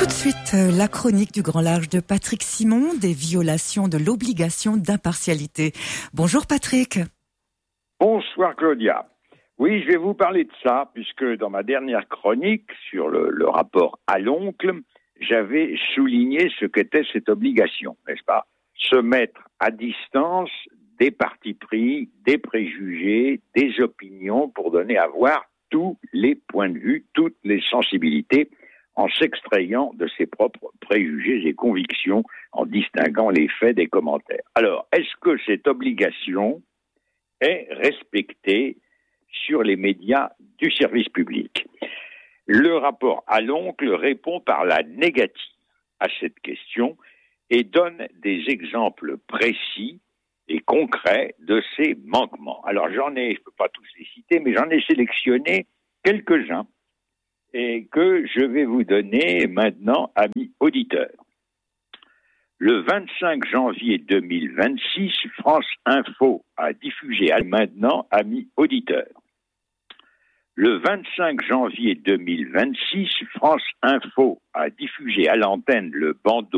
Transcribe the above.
Tout de suite, la chronique du grand large de Patrick Simon, des violations de l'obligation d'impartialité. Bonjour Patrick. Bonsoir Claudia. Oui, je vais vous parler de ça, puisque dans ma dernière chronique sur le rapport à l'oncle, j'avais souligné ce qu'était cette obligation, n'est-ce pas? Se mettre à distance des partis pris, des préjugés, des opinions pour donner à voir tous les points de vue, toutes les sensibilités, en s'extrayant de ses propres préjugés et convictions, en distinguant les faits des commentaires. Alors, est-ce que cette obligation est respectée sur les médias du service public? Le rapport à l'oncle répond par la négative à cette question et donne des exemples précis et concrets de ces manquements. Alors je ne peux pas tous les citer, mais j'en ai sélectionné quelques-uns et que je vais vous donner maintenant, amis auditeurs. Le 25 janvier 2026, France Info a diffusé maintenant, amis auditeurs. Le 25 janvier 2026, France Info a diffusé à l'antenne le bandeau